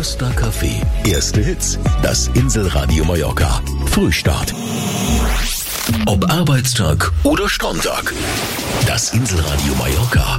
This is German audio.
Erster Kaffee, erste Hits. Das Inselradio Mallorca. Frühstart. Ob Arbeitstag oder Sonntag. Das Inselradio Mallorca